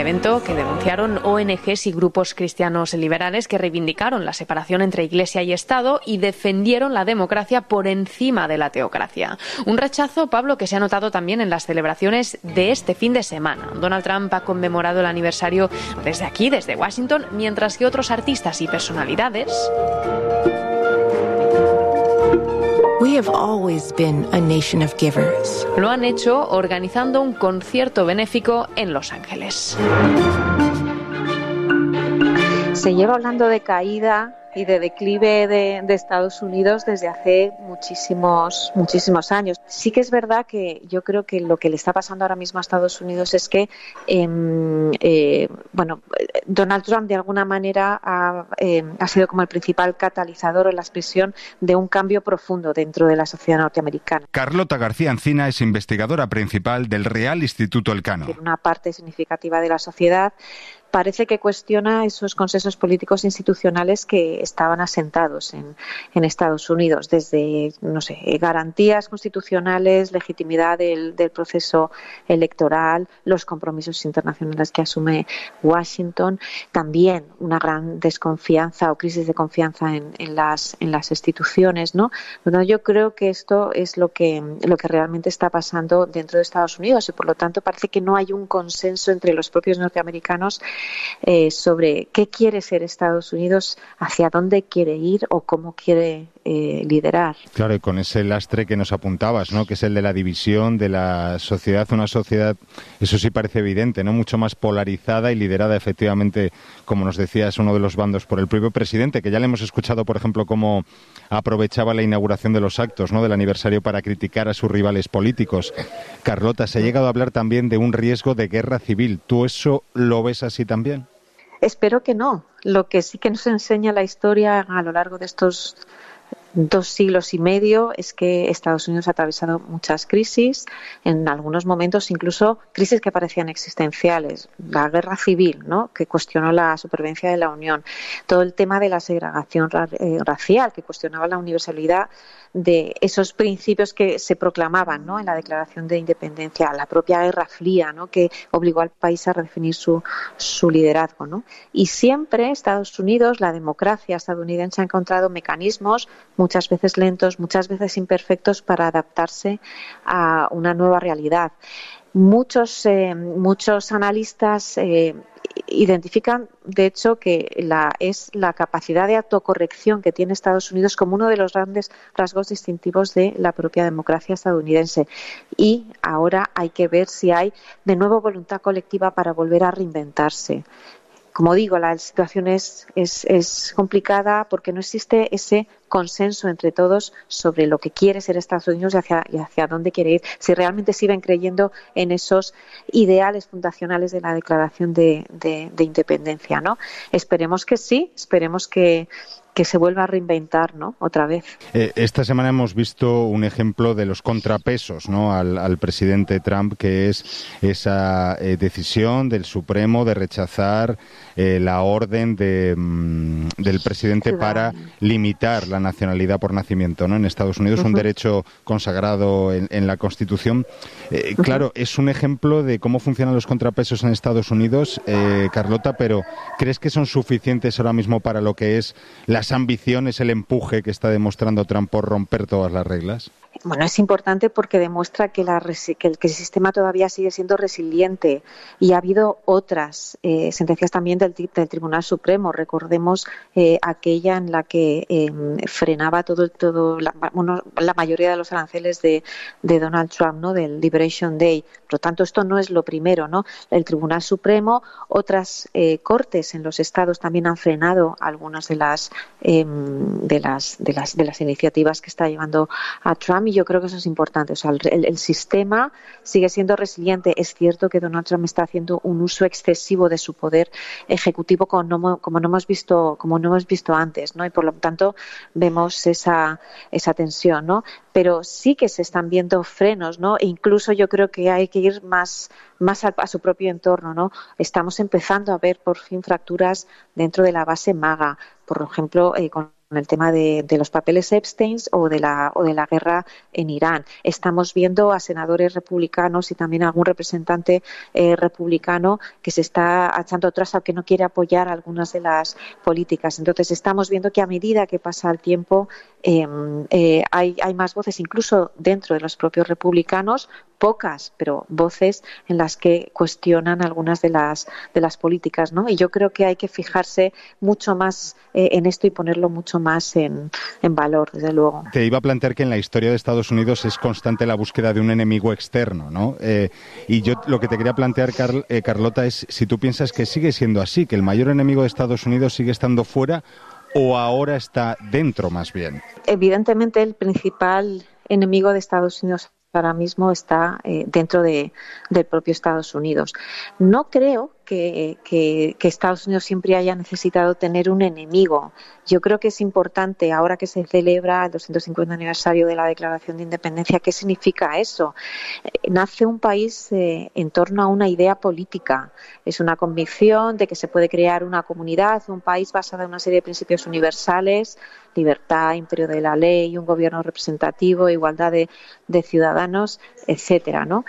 evento que denunciaron ONGs y grupos cristianos liberales que reivindicaron la separación entre Iglesia y Estado y defendieron la democracia por encima de la teocracia. Un rechazo, Pablo, que se ha notado también en las celebraciones de este fin de semana. Donald Trump ha conmemorado el aniversario desde aquí, desde Washington, mientras que otros artistas y personalidades We have always been a nation of givers. Lo han hecho organizando un concierto benéfico en Los Ángeles. Se lleva hablando de caída y de declive de Estados Unidos desde hace muchísimos años. Sí que es verdad que yo creo que lo que le está pasando ahora mismo a Estados Unidos es que Donald Trump de alguna manera ha sido como el principal catalizador o la expresión de un cambio profundo dentro de la sociedad norteamericana. Carlota García Encina es investigadora principal del Real Instituto Elcano. Una parte significativa de la sociedad parece que cuestiona esos consensos políticos institucionales que estaban asentados en Estados Unidos, desde, garantías constitucionales, legitimidad del proceso electoral, los compromisos internacionales que asume Washington, también una gran desconfianza o crisis de confianza en las instituciones, ¿no? Bueno, yo creo que esto es lo que realmente está pasando dentro de Estados Unidos y por lo tanto parece que no hay un consenso entre los propios norteamericanos sobre qué quiere ser Estados Unidos, hacia dónde quiere ir o cómo quiere liderar. Claro, y con ese lastre que nos apuntabas, ¿no? Que es el de la división de la sociedad, una sociedad, eso sí parece evidente, ¿no? Mucho más polarizada y liderada efectivamente, como nos decías, uno de los bandos por el propio presidente, que ya le hemos escuchado, por ejemplo, cómo aprovechaba la inauguración de los actos, ¿no? Del aniversario para criticar a sus rivales políticos. Carlota, se ha llegado a hablar también de un riesgo de guerra civil. ¿Tú eso lo ves así también? Espero que no. Lo que sí que nos enseña la historia a lo largo de estos 2 siglos y medio es que Estados Unidos ha atravesado muchas crisis, en algunos momentos incluso crisis que parecían existenciales. La guerra civil, ¿no? Que cuestionó la supervivencia de la Unión. Todo el tema de la segregación racial, que cuestionaba la universalidad de esos principios que se proclamaban, ¿no? En la Declaración de Independencia, la propia Guerra Fría, ¿no? Que obligó al país a redefinir su liderazgo, ¿no? Y siempre Estados Unidos, la democracia estadounidense ha encontrado mecanismos, muchas veces lentos, muchas veces imperfectos, para adaptarse a una nueva realidad. Muchos analistas identifican, de hecho, que es la capacidad de autocorrección que tiene Estados Unidos como uno de los grandes rasgos distintivos de la propia democracia estadounidense. Y ahora hay que ver si hay de nuevo voluntad colectiva para volver a reinventarse. Como digo, la situación es complicada porque no existe ese consenso entre todos sobre lo que quiere ser Estados Unidos y hacia dónde quiere ir. Si realmente siguen creyendo en esos ideales fundacionales de la Declaración de Independencia, ¿no? Esperemos que sí, esperemos que se vuelva a reinventar, ¿no? Otra vez. Esta semana hemos visto un ejemplo de los contrapesos, ¿no? al presidente Trump, que es esa decisión del Supremo de rechazar la orden del presidente para limitar la nacionalidad por nacimiento, ¿no? En Estados Unidos, un derecho consagrado en la Constitución. Claro, es un ejemplo de cómo funcionan los contrapesos en Estados Unidos, Carlota, pero ¿crees que son suficientes ahora mismo para lo que es las ambiciones, el empuje que está demostrando Trump por romper todas las reglas? Bueno, es importante porque demuestra que el sistema todavía sigue siendo resiliente y ha habido otras sentencias también del Tribunal Supremo. Recordemos aquella en la que frenaba la mayoría de los aranceles de Donald Trump, ¿no? Del Liberation Day. Por lo tanto, esto no es lo primero, ¿no? El Tribunal Supremo, otras cortes en los estados también han frenado algunas de las iniciativas que está llevando a Trump. Y yo creo que eso es importante. O sea, el sistema sigue siendo resiliente. Es cierto que Donald Trump está haciendo un uso excesivo de su poder ejecutivo como no hemos visto antes, ¿no? Y por lo tanto vemos esa tensión, ¿no? Pero sí que se están viendo frenos, ¿no? E incluso yo creo que hay que ir más a su propio entorno, ¿no? Estamos empezando a ver por fin fracturas dentro de la base MAGA, por ejemplo, con el tema de los papeles Epstein o de la guerra en Irán. Estamos viendo a senadores republicanos y también a algún representante republicano que se está echando atrás o que no quiere apoyar algunas de las políticas. Entonces estamos viendo que a medida que pasa el tiempo hay más voces, incluso dentro de los propios republicanos, pocas, pero voces en las que cuestionan algunas de las políticas, ¿no? Y yo creo que hay que fijarse mucho más en esto y ponerlo mucho más en valor, desde luego. Te iba a plantear que en la historia de Estados Unidos es constante la búsqueda de un enemigo externo, ¿no? Y yo lo que te quería plantear, Carlota, es si tú piensas que sigue siendo así, que el mayor enemigo de Estados Unidos sigue estando fuera o ahora está dentro más bien. Evidentemente el principal enemigo de Estados Unidos ahora mismo está dentro del propio Estados Unidos. No creo que Estados Unidos siempre haya necesitado tener un enemigo. Yo creo que es importante, ahora que se celebra el 250 aniversario de la Declaración de Independencia, ¿qué significa eso? Nace un país en torno a una idea política. Es una convicción de que se puede crear una comunidad, un país basado en una serie de principios universales, libertad, imperio de la ley, un gobierno representativo, igualdad de ciudadanos, etcétera, ¿no?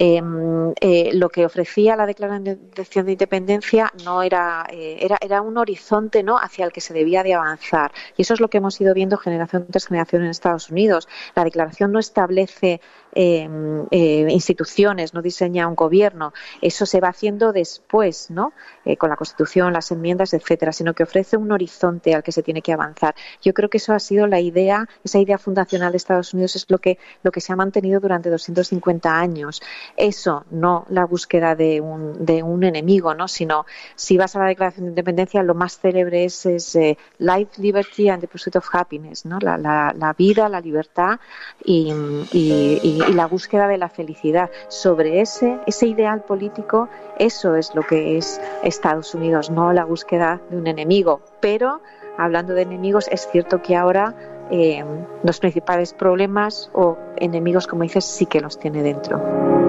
Lo que ofrecía la Declaración de Independencia no era un horizonte, ¿no?, hacia el que se debía de avanzar, y eso es lo que hemos ido viendo generación tras generación en Estados Unidos. La Declaración no establece instituciones, no diseña un gobierno, eso se va haciendo después, ¿no?, con la Constitución, las enmiendas, etcétera, sino que ofrece un horizonte al que se tiene que avanzar. Yo creo que eso ha sido la idea, esa idea fundacional de Estados Unidos es lo que se ha mantenido durante 250 años. Eso, no la búsqueda de un enemigo, ¿no?, sino, si vas a la Declaración de Independencia, lo más célebre es life, liberty and the pursuit of happiness, ¿no?, la vida, la libertad y la búsqueda de la felicidad. Sobre ese ideal político, eso es lo que es Estados Unidos, no la búsqueda de un enemigo. Pero, hablando de enemigos, es cierto que ahora los principales problemas o enemigos, como dices, sí que los tiene dentro.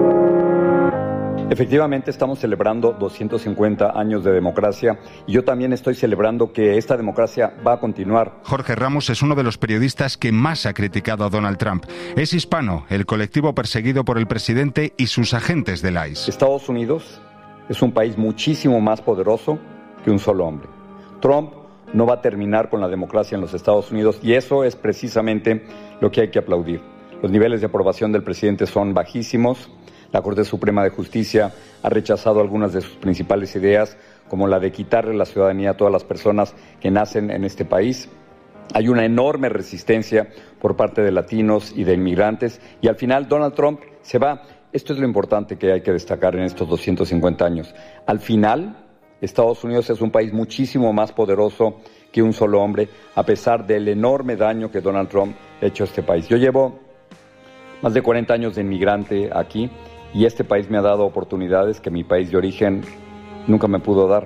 Efectivamente, estamos celebrando 250 años de democracia y yo también estoy celebrando que esta democracia va a continuar. Jorge Ramos es uno de los periodistas que más ha criticado a Donald Trump. Es hispano, el colectivo perseguido por el presidente y sus agentes del ICE. Estados Unidos es un país muchísimo más poderoso que un solo hombre. Trump no va a terminar con la democracia en los Estados Unidos y eso es precisamente lo que hay que aplaudir. Los niveles de aprobación del presidente son bajísimos. La Corte Suprema de Justicia ha rechazado algunas de sus principales ideas, como la de quitarle la ciudadanía a todas las personas que nacen en este país. Hay una enorme resistencia por parte de latinos y de inmigrantes, y al final Donald Trump se va. Esto es lo importante que hay que destacar en estos 250 años. Al final, Estados Unidos es un país muchísimo más poderoso que un solo hombre, a pesar del enorme daño que Donald Trump ha hecho a este país. Yo llevo más de 40 años de inmigrante aquí, y este país me ha dado oportunidades que mi país de origen nunca me pudo dar.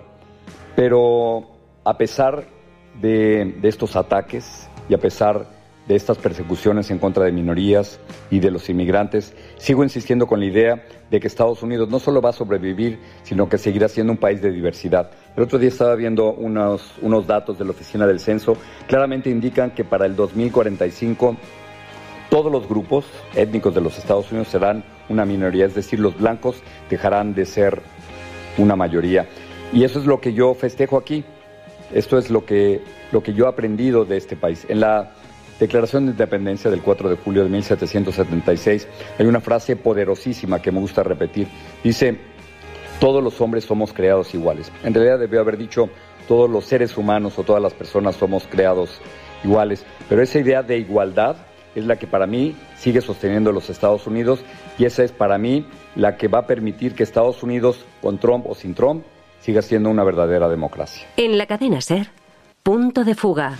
Pero a pesar de estos ataques y a pesar de estas persecuciones en contra de minorías y de los inmigrantes, sigo insistiendo con la idea de que Estados Unidos no solo va a sobrevivir, sino que seguirá siendo un país de diversidad. El otro día estaba viendo unos datos de la Oficina del Censo, claramente indican que para el 2045 todos los grupos étnicos de los Estados Unidos serán una minoría, es decir, los blancos dejarán de ser una mayoría. Y eso es lo que yo festejo aquí. Esto es lo que yo he aprendido de este país. En la Declaración de Independencia del 4 de julio de 1776 hay una frase poderosísima que me gusta repetir. Dice, todos los hombres somos creados iguales. En realidad debió haber dicho, todos los seres humanos o todas las personas somos creados iguales. Pero esa idea de igualdad es la que para mí sigue sosteniendo los Estados Unidos, y esa es para mí la que va a permitir que Estados Unidos, con Trump o sin Trump, siga siendo una verdadera democracia. En la cadena SER, Punto de Fuga.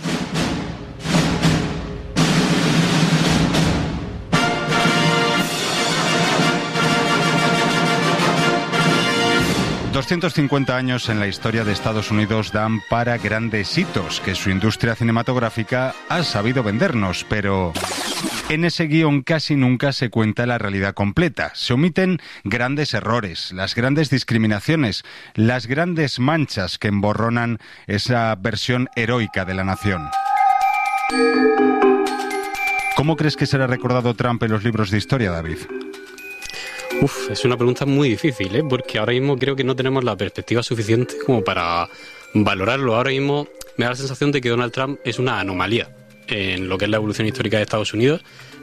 ...250 años en la historia de Estados Unidos dan para grandes hitos que su industria cinematográfica ha sabido vendernos, pero en ese guión casi nunca se cuenta la realidad completa. Se omiten grandes errores, las grandes discriminaciones, las grandes manchas que emborronan esa versión heroica de la nación. ¿Cómo crees que será recordado Trump en los libros de historia, David? Es una pregunta muy difícil, porque ahora mismo creo que no tenemos la perspectiva suficiente como para valorarlo. Ahora mismo me da la sensación de que Donald Trump es una anomalía en lo que es la evolución histórica de Estados Unidos.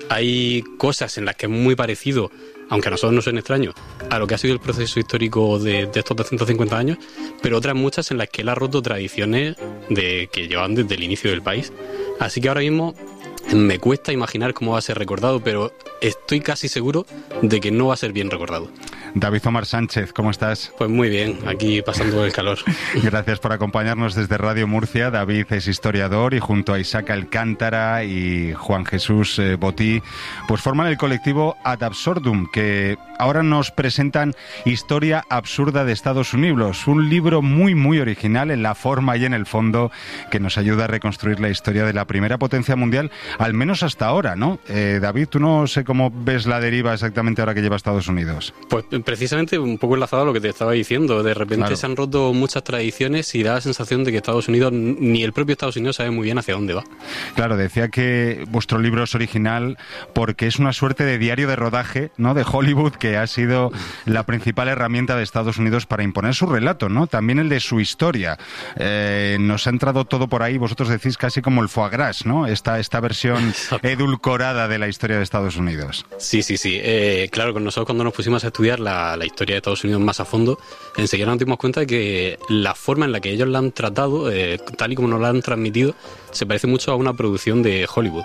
Hay cosas en las que es muy parecido, aunque a nosotros nos suene extraño, a lo que ha sido el proceso histórico de estos 250 años, pero otras muchas en las que él ha roto tradiciones que llevan desde el inicio del país. Así que ahora mismo me cuesta imaginar cómo va a ser recordado, pero estoy casi seguro de que no va a ser bien recordado. David Omar Sánchez, ¿cómo estás? Pues muy bien, aquí pasando el calor. Gracias por acompañarnos desde Radio Murcia. David es historiador y junto a Isaac Alcántara y Juan Jesús Botí, pues forman el colectivo Ad Absurdum, que ahora nos presentan Historia Absurda de Estados Unidos, un libro muy, muy original en la forma y en el fondo, que nos ayuda a reconstruir la historia de la primera potencia mundial, al menos hasta ahora, ¿no? David, tú no sé cómo ves la deriva exactamente ahora que lleva Estados Unidos. Pues precisamente un poco enlazado a lo que te estaba diciendo. De repente claro, se han roto muchas tradiciones y da la sensación de que Estados Unidos, ni el propio Estados Unidos sabe muy bien hacia dónde va. Claro, decía que vuestro libro es original porque es una suerte de diario de rodaje, ¿no?, de Hollywood, que ha sido la principal herramienta de Estados Unidos para imponer su relato, ¿no? También el de su historia. Nos ha entrado todo por ahí, vosotros decís casi como el foie gras, ¿no? Esta versión edulcorada de la historia de Estados Unidos. Sí. Claro, con nosotros cuando nos pusimos a estudiar la historia de Estados Unidos más a fondo, enseguida nos dimos cuenta de que la forma en la que ellos la han tratado, tal y como nos la han transmitido, se parece mucho a una producción de Hollywood.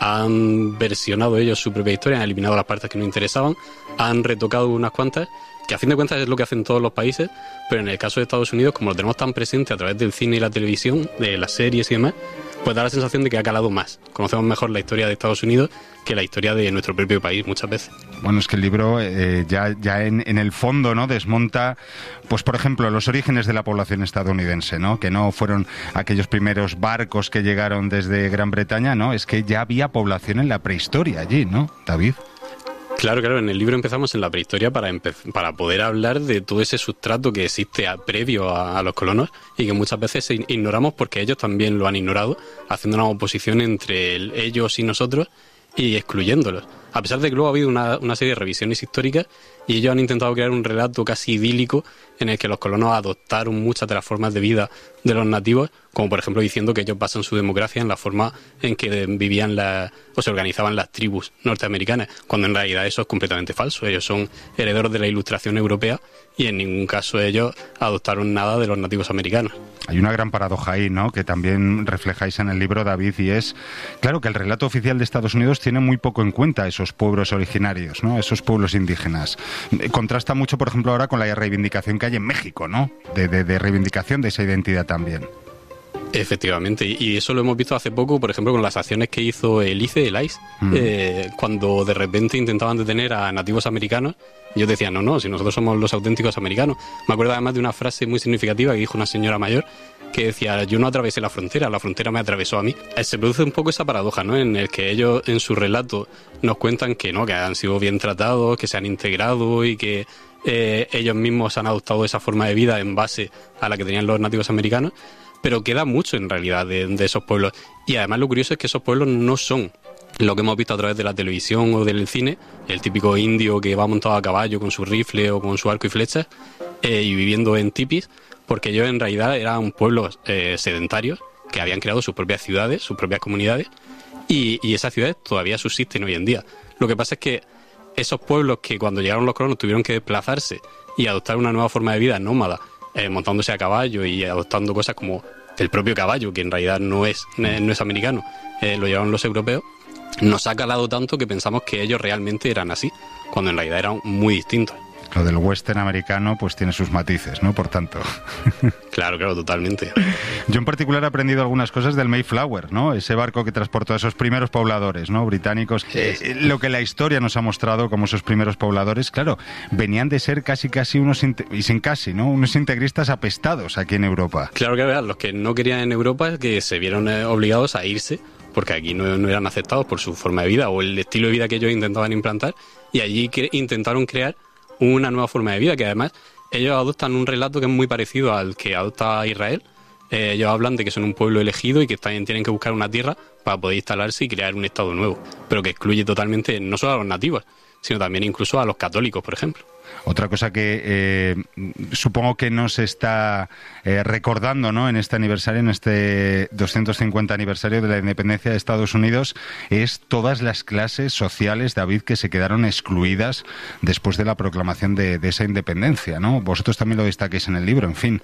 Han versionado ellos su propia historia, han eliminado las partes que no interesaban, han retocado unas cuantas, que a fin de cuentas es lo que hacen todos los países, pero en el caso de Estados Unidos, como lo tenemos tan presente a través del cine y la televisión, de las series y demás, pues da la sensación de que ha calado más. Conocemos mejor la historia de Estados Unidos que la historia de nuestro propio país muchas veces. Bueno, es que el libro ya en el fondo, ¿no?, desmonta, pues por ejemplo, los orígenes de la población estadounidense, ¿no?, que no fueron aquellos primeros barcos que llegaron desde Gran Bretaña, ¿no?, es que ya había población en la prehistoria allí, ¿no, David? Claro, en el libro empezamos en la prehistoria para poder hablar de todo ese sustrato que existe previo a los colonos y que muchas veces ignoramos porque ellos también lo han ignorado, haciendo una oposición entre ellos y nosotros y excluyéndolos. A pesar de que luego ha habido una serie de revisiones históricas y ellos han intentado crear un relato casi idílico en el que los colonos adoptaron muchas de las formas de vida de los nativos, como por ejemplo diciendo que ellos basan su democracia en la forma en que vivían o se organizaban las tribus norteamericanas, cuando en realidad eso es completamente falso. Ellos son herederos de la Ilustración europea y en ningún caso ellos adoptaron nada de los nativos americanos. Hay una gran paradoja ahí, ¿no?, que también reflejáis en el libro, David, y es, claro, que el relato oficial de Estados Unidos tiene muy poco en cuenta esos pueblos originarios, ¿no?, esos pueblos indígenas. Contrasta mucho, por ejemplo, ahora con la reivindicación que hay en México, ¿no?, de reivindicación de esa identidad también. Efectivamente, y eso lo hemos visto hace poco, por ejemplo, con las acciones que hizo el ICE, cuando de repente intentaban detener a nativos americanos. Ellos decían, no, si nosotros somos los auténticos americanos. Me acuerdo además de una frase muy significativa que dijo una señora mayor, que decía, yo no atravesé la frontera me atravesó a mí. Se produce un poco esa paradoja, ¿no?, en el que ellos en su relato nos cuentan que no, que han sido bien tratados, que se han integrado y que ellos mismos han adoptado esa forma de vida en base a la que tenían los nativos americanos, pero queda mucho en realidad de esos pueblos. Y además lo curioso es que esos pueblos no son lo que hemos visto a través de la televisión o del cine, el típico indio que va montado a caballo con su rifle o con su arco y flechas y viviendo en tipis, porque ellos en realidad eran pueblos sedentarios que habían creado sus propias ciudades, sus propias comunidades, y esas ciudades todavía subsisten hoy en día. Lo que pasa es que esos pueblos que cuando llegaron los colonos tuvieron que desplazarse y adoptar una nueva forma de vida nómada, montándose a caballo y adoptando cosas como el propio caballo, que en realidad no es americano, lo llevaron los europeos, nos ha calado tanto que pensamos que ellos realmente eran así, cuando en realidad eran muy distintos. Lo del western americano pues tiene sus matices, ¿no?, por tanto. Claro, totalmente. Yo en particular he aprendido algunas cosas del Mayflower, ¿no?, ese barco que transportó a esos primeros pobladores, ¿no?, británicos. Lo que la historia nos ha mostrado como esos primeros pobladores, claro, venían de ser casi unos integristas apestados aquí en Europa. Claro que los que no querían en Europa, que se vieron obligados a irse, porque aquí no eran aceptados por su forma de vida o el estilo de vida que ellos intentaban implantar, y allí intentaron crear una nueva forma de vida, que además ellos adoptan un relato que es muy parecido al que adopta Israel, ellos hablan de que son un pueblo elegido y que también tienen que buscar una tierra para poder instalarse y crear un estado nuevo, pero que excluye totalmente no solo a los nativos, sino también incluso a los católicos, por ejemplo. Otra cosa que supongo que nos está recordando, ¿no?, en este aniversario, en este 250 aniversario de la independencia de Estados Unidos, es todas las clases sociales, David, que se quedaron excluidas después de la proclamación de esa independencia, ¿no? Vosotros también lo destaquéis en el libro, en fin.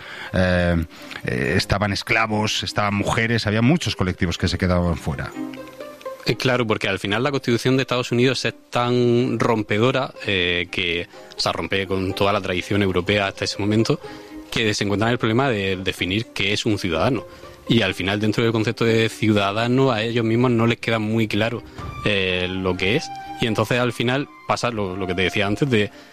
Estaban esclavos, estaban mujeres, había muchos colectivos que se quedaban fuera. Claro, porque al final la Constitución de Estados Unidos es tan rompedora, que rompe con toda la tradición europea hasta ese momento, que se encuentra en el problema de definir qué es un ciudadano. Y al final, dentro del concepto de ciudadano, a ellos mismos no les queda muy claro lo que es. Y entonces al final pasa lo que te decía antes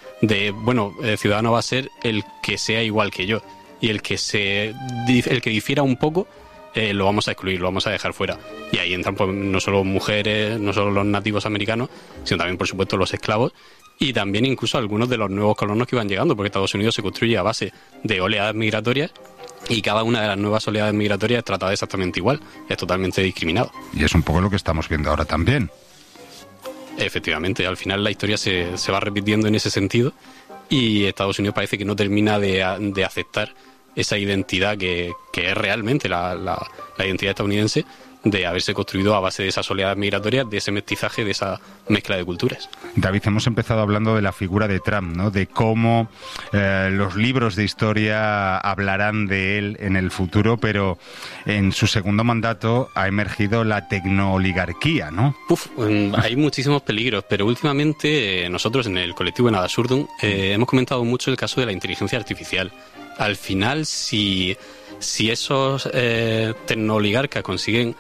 el ciudadano va a ser el que sea igual que yo. Y el que difiera un poco, lo vamos a excluir, lo vamos a dejar fuera. Y ahí entran pues, no solo mujeres, no solo los nativos americanos, sino también, por supuesto, los esclavos y también incluso algunos de los nuevos colonos que iban llegando, porque Estados Unidos se construye a base de oleadas migratorias y cada una de las nuevas oleadas migratorias es tratada exactamente igual, es totalmente discriminado. Y es un poco lo que estamos viendo ahora también. Efectivamente, al final la historia se va repitiendo en ese sentido y Estados Unidos parece que no termina de aceptar esa identidad que es realmente la identidad estadounidense, de haberse construido a base de esas oleadas migratorias, de ese mestizaje, de esa mezcla de culturas. David, hemos empezado hablando de la figura de Trump, ¿no?, de cómo los libros de historia hablarán de él en el futuro, pero en su segundo mandato ha emergido la tecnooligarquía, ¿no? Hay muchísimos peligros, pero últimamente nosotros en el colectivo Ad Absurdum hemos comentado mucho el caso de la inteligencia artificial. Al final, si esos tecnooligarcas consiguen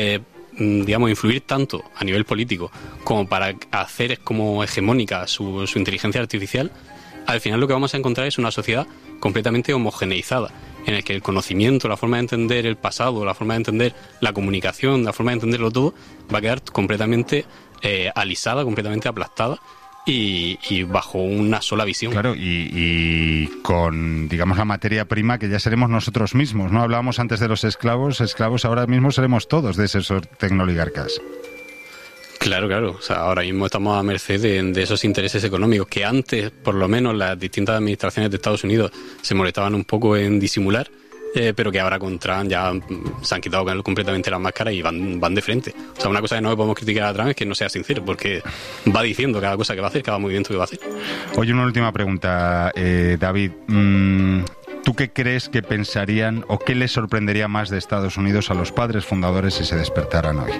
influir tanto a nivel político como para hacer como hegemónica su inteligencia artificial, al final lo que vamos a encontrar es una sociedad completamente homogeneizada, en el que el conocimiento, la forma de entender el pasado, la forma de entender la comunicación, la forma de entenderlo todo, va a quedar completamente alisada, completamente aplastada y bajo una sola visión. Claro, y con, digamos, la materia prima que ya seremos nosotros mismos, ¿no? Hablábamos antes de los esclavos ahora mismo seremos todos de esos tecnooligarcas. Claro. O sea, ahora mismo estamos a merced de esos intereses económicos que antes, por lo menos, las distintas administraciones de Estados Unidos se molestaban un poco en disimular, pero que ahora con Trump ya se han quitado completamente las máscaras y van de frente. O sea, una cosa que no podemos criticar a Trump es que no sea sincero, porque va diciendo cada cosa que va a hacer, cada movimiento que va a hacer. Oye, una última pregunta, David. ¿Tú qué crees que pensarían o qué les sorprendería más de Estados Unidos a los padres fundadores si se despertaran hoy?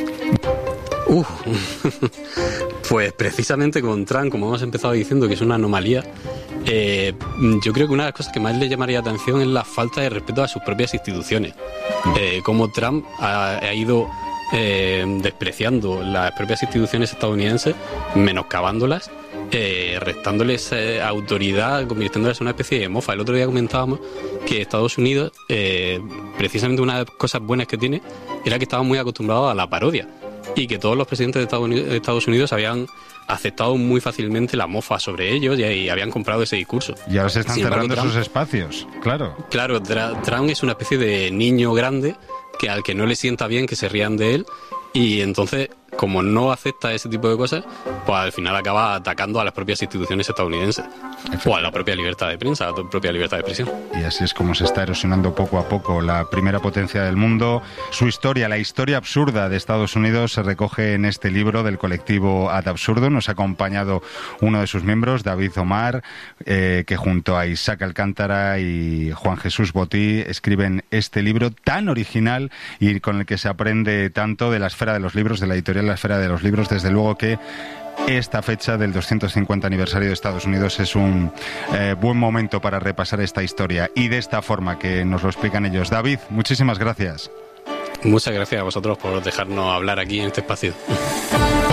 Pues precisamente con Trump, como hemos empezado diciendo, que es una anomalía, yo creo que una de las cosas que más le llamaría la atención es la falta de respeto a sus propias instituciones. Cómo Trump ha ido despreciando las propias instituciones estadounidenses, menoscabándolas, restándoles autoridad, convirtiéndolas en una especie de mofa. El otro día comentábamos que Estados Unidos, precisamente una de las cosas buenas que tiene, era que estaba muy acostumbrado a la parodia, y que todos los presidentes de Estados Unidos habían aceptado muy fácilmente la mofa sobre ellos y habían comprado ese discurso. Y ahora se están cerrando esos espacios, claro. Claro, Trump es una especie de niño grande al que no le sienta bien que se rían de él, y entonces, como no acepta ese tipo de cosas, pues al final acaba atacando a las propias instituciones estadounidenses o a la propia libertad de prensa, a la propia libertad de expresión. Y así es como se está erosionando poco a poco la primera potencia del mundo. Su historia, la historia absurda de Estados Unidos, se recoge en este libro del colectivo Ad Absurdum. Nos ha acompañado uno de sus miembros, David Omar, que junto a Isaac Alcántara y Juan Jesús Botí escriben este libro tan original y con el que se aprende tanto de la esfera de los libros, de la editorial La Esfera de los Libros. Desde luego que esta fecha del 250 aniversario de Estados Unidos es un buen momento para repasar esta historia, y de esta forma que nos lo explican ellos. David, muchísimas gracias. Muchas gracias a vosotros por dejarnos hablar aquí en este espacio.